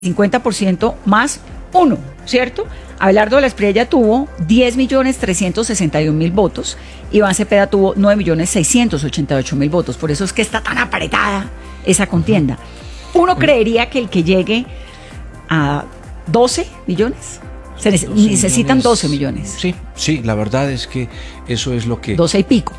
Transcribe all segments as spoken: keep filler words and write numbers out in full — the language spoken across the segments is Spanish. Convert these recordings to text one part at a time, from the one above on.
cincuenta por ciento más uno, ¿cierto? Abelardo de la Espriella tuvo diez millones trescientos sesenta y un mil votos, Iván Cepeda tuvo nueve millones seiscientos ochenta y ocho mil votos, por eso es que está tan apretada esa contienda. Uno creería que el que llegue a doce millones, se nece- doce necesitan millones, doce millones. Sí, sí, la verdad es que eso es lo que... doce y pico.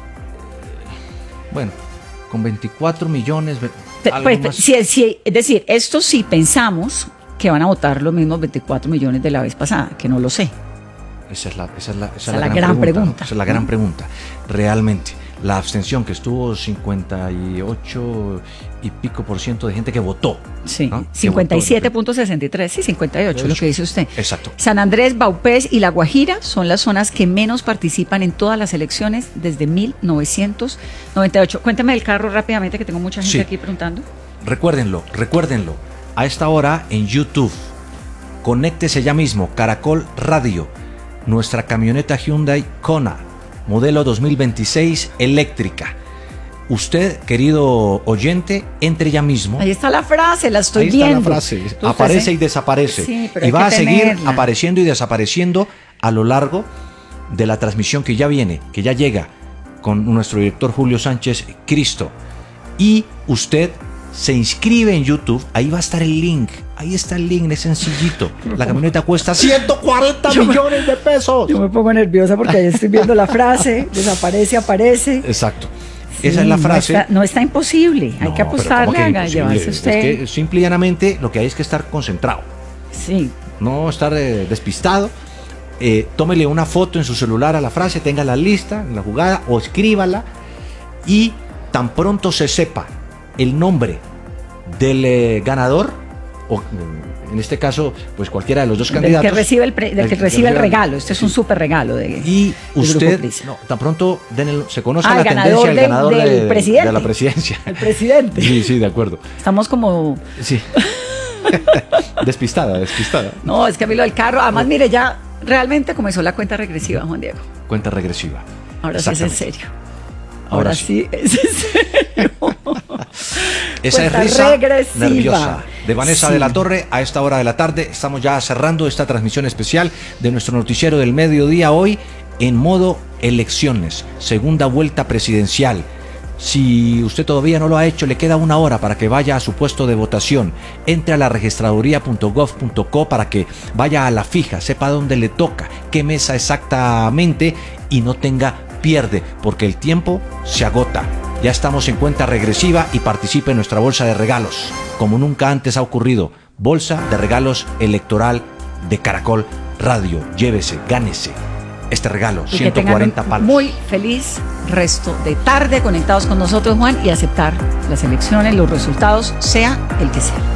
Bueno, con veinticuatro millones... algo Pues, más. si, si, es decir, esto sí pensamos que van a votar los mismos veinticuatro millones de la vez pasada, que no lo sé. Esa es la, esa es la, esa Esa es la gran, gran pregunta. pregunta, ¿no? Esa es la gran ¿no? pregunta. Realmente, la abstención que estuvo cincuenta y ocho y pico por ciento de gente que votó. Sí, ¿no? cincuenta y siete punto sesenta y tres, sí, cincuenta y ocho, lo que dice usted. Exacto. San Andrés, Vaupés y La Guajira son las zonas que menos participan en todas las elecciones desde mil novecientos noventa y ocho. Cuéntame del carro rápidamente, que tengo mucha gente Sí. aquí preguntando. Recuérdenlo, recuérdenlo. A esta hora en YouTube, conéctese ya mismo, Caracol Radio, nuestra camioneta Hyundai Kona, modelo dos mil veintiséis eléctrica. Usted, querido oyente, entre ya mismo. Ahí está la frase, la estoy Ahí está viendo. la frase. Entonces, Aparece y desaparece. Sí, pero y hay va que a seguir tenerla. apareciendo y desapareciendo a lo largo de la transmisión que ya viene, que ya llega con nuestro director Julio Sánchez Cristo. Y usted se inscribe en YouTube, ahí va a estar el link. Ahí está el link, es sencillito. La camioneta cuesta ciento cuarenta Yo me- millones de pesos. Yo me pongo nerviosa porque ahí estoy viendo la frase, desaparece, aparece. Exacto. Sí, Esa es la no frase. está- No está, imposible, hay No, que pero ¿cómo apostarle, que haga, imposible? llevarse usted. Es que simple y llanamente lo que hay es que estar concentrado. Sí, No estar eh, despistado. Eh, tómele una foto en su celular a la frase, tenga la lista, la jugada, o escríbala, y tan pronto se sepa el nombre del eh, ganador, o mm, en este caso, pues cualquiera de los dos del candidatos. que recibe el, pre- del que recibe el regalo. Este es un súper regalo. De, Y del Grupo usted, Prisa. no, tan pronto den el- se conozca Ah, la el ganador tendencia del del- ganador del de, presidente. de la presidencia. El presidente. Sí, sí, de acuerdo. Estamos como... Sí. Despistada, despistada. No, es que a mí lo del carro, además, mire, ya realmente comenzó la cuenta regresiva, Juan Diego. Cuenta regresiva. Ahora sí es en Exactamente. serio. Ahora Ahora, sí. sí es en serio. Esa es Cuenta risa regresiva. nerviosa de Vanessa Sí. de la Torre. A esta hora de la tarde estamos ya cerrando esta transmisión especial de nuestro noticiero del mediodía, hoy en modo elecciones, segunda vuelta presidencial. Si usted todavía no lo ha hecho, le queda una hora para que vaya a su puesto de votación. Entre a la registraduría punto gov punto co para que vaya a la fija, sepa dónde le toca, qué mesa exactamente, y no tenga pierde, porque el tiempo se agota. Ya estamos en cuenta regresiva y participe en nuestra bolsa de regalos, como nunca antes ha ocurrido. Bolsa de regalos electoral de Caracol Radio. Llévese, gánese este regalo, Y que ciento tengan cuarenta un palos. muy feliz resto de tarde conectados con nosotros, Juan, y aceptar las elecciones, los resultados, sea el que sea.